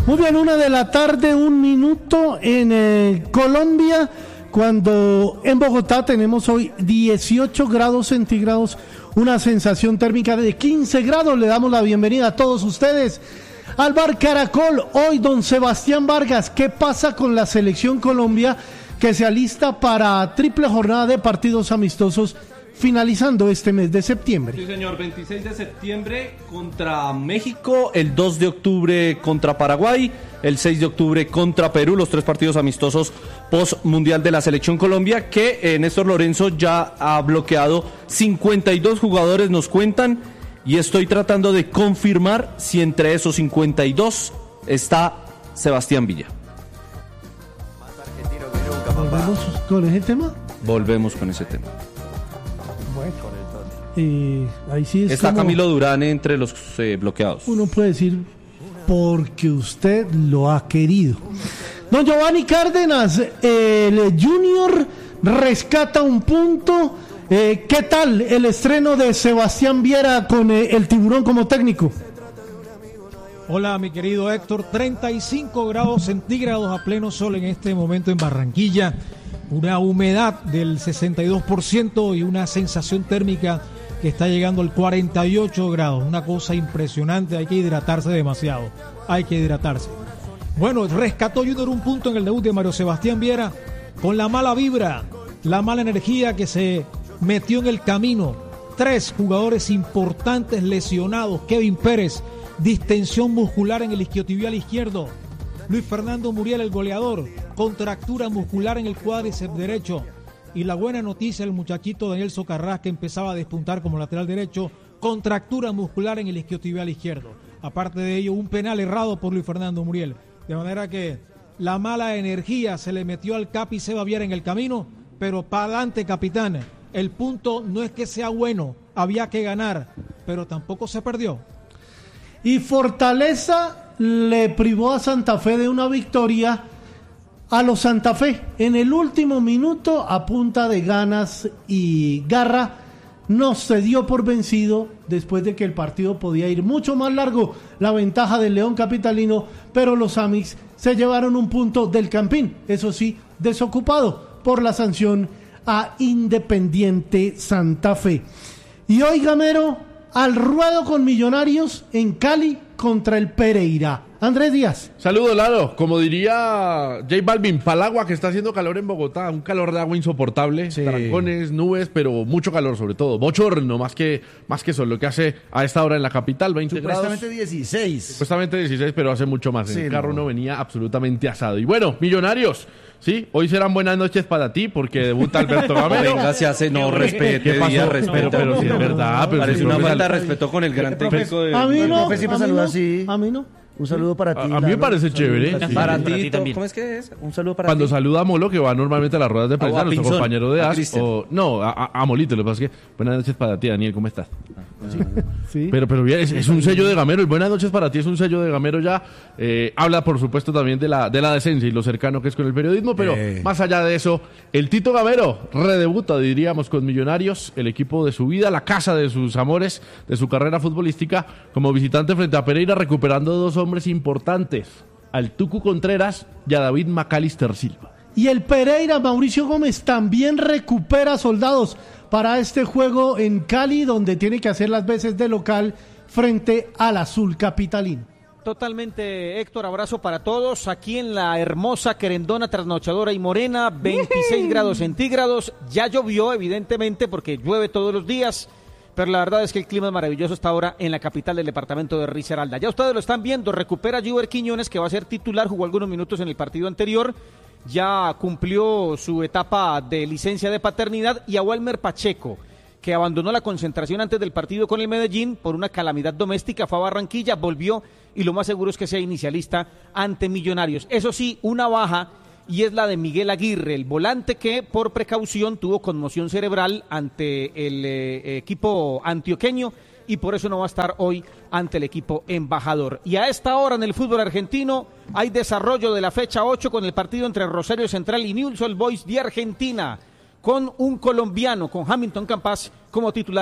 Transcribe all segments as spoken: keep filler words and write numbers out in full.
Muy bien, una de la tarde, un minuto en eh, Colombia, cuando en Bogotá tenemos hoy dieciocho grados centígrados, una sensación térmica de quince grados. Le damos la bienvenida a todos ustedes al Bar Caracol. Hoy don Sebastián Vargas, ¿qué pasa con la selección Colombia que se alista para triple jornada de partidos amistosos finalizando este mes de septiembre? Sí, señor, veintiséis de septiembre contra México, el dos de octubre contra Paraguay, el seis de octubre contra Perú, los tres partidos amistosos post-mundial de la selección Colombia, que eh, Néstor Lorenzo ya ha bloqueado cincuenta y dos jugadores, nos cuentan, y estoy tratando de confirmar si entre esos cincuenta y dos está Sebastián Villa. ¿Volvemos con ese tema? Volvemos con ese tema. Bueno, eh, ahí sí es Está como Camilo Durán entre los eh, bloqueados. uno puede decir, porque usted lo ha querido. Don Giovanni Cárdenas, el Junior rescata un punto. Eh, ¿Qué tal el estreno de Sebastián Viera con eh, el Tiburón como técnico? Hola, mi querido Héctor. treinta y cinco grados centígrados a pleno sol en este momento en Barranquilla. Una humedad del sesenta y dos por ciento y una sensación térmica que está llegando al cuarenta y ocho grados. Una cosa impresionante. Hay que hidratarse demasiado. Hay que hidratarse. Bueno, rescató Junior un punto en el debut de Mario Sebastián Viera con la mala vibra, la mala energía que se metió en el camino. Tres jugadores importantes lesionados. Kevin Pérez, distensión muscular en el isquiotibial izquierdo. Luis Fernando Muriel, el goleador, contractura muscular en el cuádriceps derecho. Y la buena noticia, el muchachito Daniel Socarrás, que empezaba a despuntar como lateral derecho, contractura muscular en el isquiotibial izquierdo. Aparte de ello, un penal errado por Luis Fernando Muriel. De manera que la mala energía se le metió al Capi Seba Viera en el camino, pero para adelante, capitán. El punto no es que sea bueno, había que ganar, pero tampoco se perdió. Y Fortaleza le privó a Santa Fe de una victoria a los Santa Fe. En el último minuto, a punta de ganas y garra, no se dio por vencido después de que el partido podía ir mucho más largo. La ventaja del León Capitalino, pero los Amix se llevaron un punto del Campín, eso sí, desocupado por la sanción a Independiente Santa Fe. Y hoy, Gamero, al ruedo con Millonarios en Cali contra el Pereira. Andrés Díaz. Saludos, Lalo. Como diría J Balvin, palagua, que está haciendo calor en Bogotá, un calor de agua insoportable, sí. Trancones, nubes, pero mucho calor sobre todo, bochorno más que más que sol, lo que hace a esta hora en la capital, veinte Supuestamente grados. dieciséis. Supuestamente dieciséis, pero hace mucho más. Sí, en el carro no. no venía absolutamente asado. Y bueno, Millonarios, sí, hoy serán buenas noches para ti porque debuta Alberto Gamero. Venga, se hace, no, respete, Díaz, respete. Pero, pero sí es verdad. Pero Parece sí, una profe, falta de respeto con el gran técnico de... A mí no, profe siempre a mí saluda no, así. a mí no. Un saludo para ti. A, a mí me parece chévere. Para Sí. Para ti. ti, también. ¿cómo es que es? Un saludo para Cuando ti. saluda a Molo, que va normalmente a las ruedas de prensa, O a nuestro Pinzón, compañero de a A S, Cristian. o no, a, a, a Molito, lo que pasa es que buenas noches para ti, Daniel, ¿cómo estás? Sí. Pero, pero bien, es, es un sello de Gamero, el buenas noches para ti es un sello de Gamero ya. Eh, habla, por supuesto, también de la, de la decencia y lo cercano que es con el periodismo, pero Eh. más allá de eso, el Tito Gamero redebuta, diríamos, con Millonarios, el equipo de su vida, la casa de sus amores, de su carrera futbolística, como visitante frente a Pereira, recuperando dos hombres importantes, al Tucu Contreras y a David Macalister Silva. Y el Pereira, Mauricio Gómez, también recupera soldados para este juego en Cali, donde tiene que hacer las veces de local frente al Azul Capitalino. Totalmente, Héctor, abrazo para todos. Aquí en la hermosa querendona, trasnochadora y morena, veintiséis grados centígrados. Ya llovió, evidentemente, porque llueve todos los días. Pero la verdad es que el clima es maravilloso hasta ahora en la capital del departamento de Risaralda. Ya ustedes lo están viendo, recupera Juber Quiñones, que va a ser titular, jugó algunos minutos en el partido anterior, ya cumplió su etapa de licencia de paternidad, y a Walmer Pacheco, que abandonó la concentración antes del partido con el Medellín por una calamidad doméstica, fue a Barranquilla, volvió, y lo más seguro es que sea inicialista ante Millonarios. Eso sí, una baja, y es la de Miguel Aguirre, el volante que por precaución tuvo conmoción cerebral ante el eh, equipo antioqueño y por eso no va a estar hoy ante el equipo embajador. Y a esta hora en el fútbol argentino hay desarrollo de la fecha ocho con el partido entre Rosario Central y Newell's Old Boys de Argentina, con un colombiano, con Hamilton Campas como titular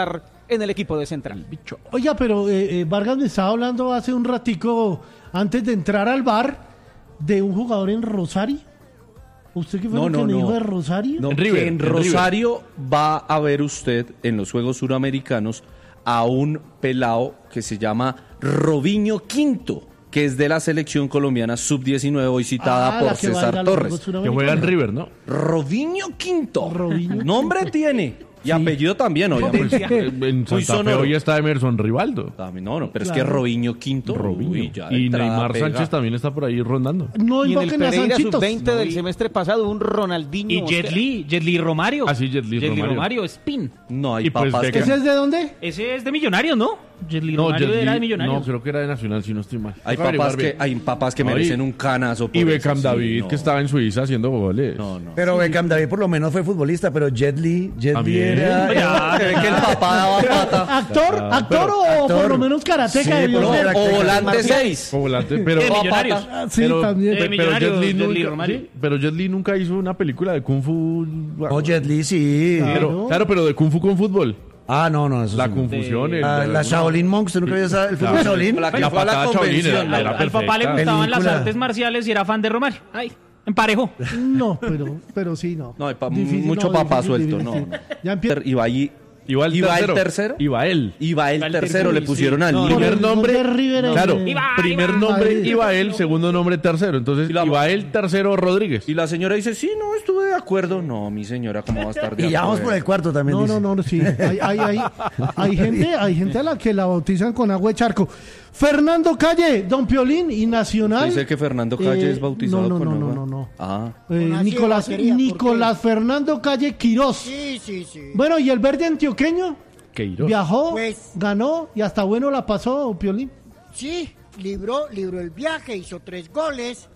en el equipo de Central. Oiga, pero eh, eh, Vargas me estaba hablando hace un ratico, antes de entrar al bar, de un jugador en Rosario. ¿Usted qué fue No, lo no, que me no. dijo de Rosario? No, En que River, en en Rosario va a ver usted en los Juegos Suramericanos a un pelao que se llama Robinho Quinto, que es de la selección colombiana sub diecinueve, hoy citada Ah, por la que va a ir César a los Torres. Juegos Que Suramericanos. juega en River, ¿no? Robinho Quinto. Robinho Nombre tiene. Y apellido también, obviamente. En Muy Santa Fe sonoro. hoy está Emerson Rivaldo. También, No, no, pero es Claro. que Robinho Quinto. Robinho. uy, ya de Y entrada Neymar pega. Sánchez también está por ahí rondando. No Y en el invoquen a Pereira Sanchitos. sub veinte del semestre pasado, un Ronaldinho. Y Jet Li, Jet Li Romario. Ah, sí, Jet Li Romario. Romario, Spin. No, hay Y pues papás de que... que- ¿Ese es de dónde? Ese es de Millonarios, ¿no? Jet Li No, Romario Jet era de Li- Millonarios. no, creo que era de Nacional, si no estoy mal. Hay Toca papás averiguar que, bien. hay papás que No, merecen y- un canazo. Y por Beckham eso, sí, David, no. que estaba en Suiza haciendo goles. No, no. Pero Beckham David por lo menos fue futbolista, pero Jet Li, Jet Li También. era... Ya, Se ve que el papá daba pata. ¿Actor? ¿Actor o actor. por lo menos karateca Sí, debió por lo ser? menos- O volante Marcial. seis. Como volante, pero... De Millonarios. Ah, sí, pero, también. Eh, pero Millonarios, Jet Li Jet Li nunca, Romario. sí, pero Jet Li nunca hizo una película de Kung Fu. Oh, Jet Li, sí. Pero, claro, pero de Kung Fu con fútbol. Ah, no, no, eso La sí. confusión. el- Ah, la Shaolin Monks, ¿tú nunca vio esa- el fútbol Claro. Shaolin? La que La fue a la patada Shaolin convención. era- la- era Al, al papá le perfecta. gustaban las Película. artes marciales y era fan de Romario. Ay, emparejó. No, pero, pero sí, no. No, hay pa- Difícil, mucho no, papá difícil, suelto. difícil. No, Ya empieza. Iba allí. Iba el ¿Iba tercero. el tercero? Iba él. Iba el Iba el tercero, tercero, le sí. pusieron al No, niño. Primer el nombre, gol de River en- claro, Iba, primer iba. nombre Madrid. iba él, segundo nombre tercero. Entonces Y la- iba él tercero Rodríguez. Y la señora dice, sí, no, estuve de acuerdo. No, mi señora, ¿cómo va a estar de Y ya vamos acuerdo? por el cuarto también, No, dice. no, no, sí. Hay, hay, hay, hay gente, hay gente a la que la bautizan con agua de charco. Fernando Calle, Don Piolín y Nacional. Dice que Fernando Calle Eh, es bautizado no, no, con no, agua. no, no, no. Ah. Eh, Con ácido Nicolás, batería, ¿por qué? Nicolás Fernando Calle Quirós. Sí, sí, sí. Bueno, y el verde antioqueño Queiroz. viajó, Pues- ganó y hasta bueno la pasó, Piolín. Sí, libró, libró el viaje, hizo tres goles.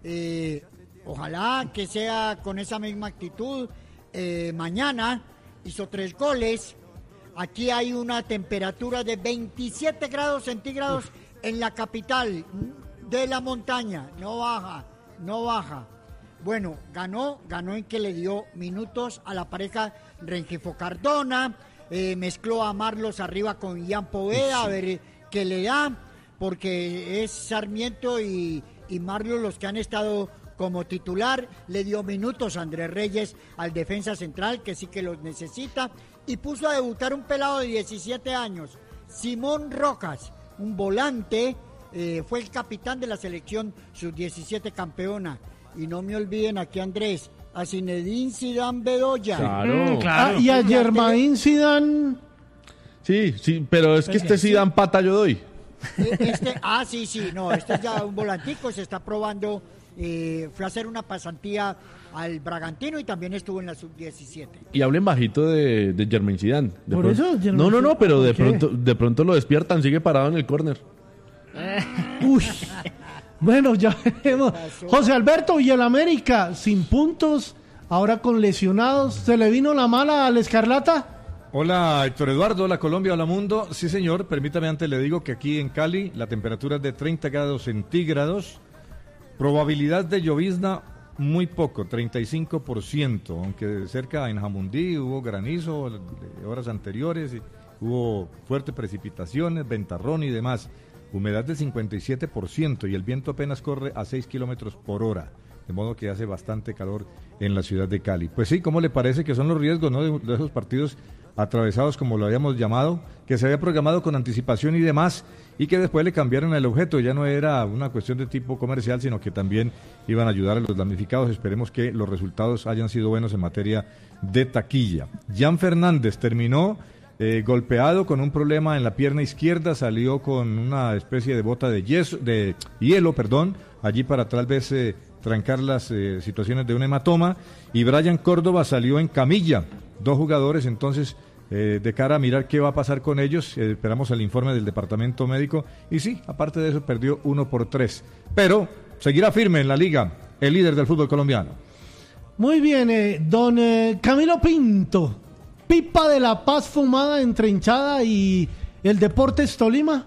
Eh, ojalá que sea con esa misma actitud eh, mañana. Hizo tres goles. Aquí hay una temperatura de veintisiete grados centígrados en la capital de la montaña. No baja, no baja. Bueno, ganó, ganó en que le dio minutos a la pareja Rengifo Cardona. Eh, mezcló a Marlos arriba con Ian Poveda, a ver qué le da, porque es Sarmiento y, y Marlos los que han estado como titular. Le dio minutos a Andrés Reyes, al defensa central, que sí que los necesita, y puso a debutar un pelado de diecisiete años, Simón Rojas, un volante, eh, fue el capitán de la selección sub diecisiete campeona. Y no me olviden aquí, Andrés, a Zinedine Zidane Bedoya. Claro. Mm, claro. Ah, y a Germain Zidane. Sí, sí, pero es que este sí dan pata yo doy. Eh, Este, ah, sí, sí, no, este es ya un volantico, se está probando. Eh, fue a hacer una pasantía al Bragantino y también estuvo en la sub diecisiete. Y hablen bajito de, de Germain Zidane. De Por pronto- eso, Germain No, no, no, Zidane, pero ¿por de qué? pronto, de pronto lo despiertan, sigue parado en el córner. Uy. Bueno, ya veremos. José Alberto y el América sin puntos, ahora con lesionados. ¿Se le vino la mala al Escarlata? Hola Héctor Eduardo, hola Colombia, hola mundo. Sí señor, permítame antes le digo que aquí en Cali la temperatura es de treinta grados centígrados, probabilidad de llovizna muy poco, treinta y cinco por ciento, aunque cerca en Jamundí hubo granizo de horas anteriores, y hubo fuertes precipitaciones, ventarrón y demás, humedad de cincuenta y siete por ciento y el viento apenas corre a seis kilómetros por hora. De modo que hace bastante calor en la ciudad de Cali. Pues sí, ¿cómo le parece que son los riesgos, ¿no? de, de esos partidos atravesados, como lo habíamos llamado, que se había programado con anticipación y demás, y que después le cambiaron el objeto? Ya no era una cuestión de tipo comercial, sino que también iban a ayudar a los damnificados. Esperemos que los resultados hayan sido buenos en materia de taquilla. Jan Fernández terminó eh, golpeado con un problema en la pierna izquierda, salió con una especie de bota de yeso, de hielo, perdón, allí para tal vez eh, trancar las eh, situaciones de un hematoma, y Brian Córdoba salió en camilla. Dos jugadores entonces eh, de cara a mirar qué va a pasar con ellos. Eh, esperamos el informe del departamento médico, y sí, aparte de eso perdió uno por tres, pero seguirá firme en la liga el líder del fútbol colombiano. Muy bien, eh, don eh, Camilo Pinto. Pipa de la Paz fumada entre hinchada y el Deportes Tolima.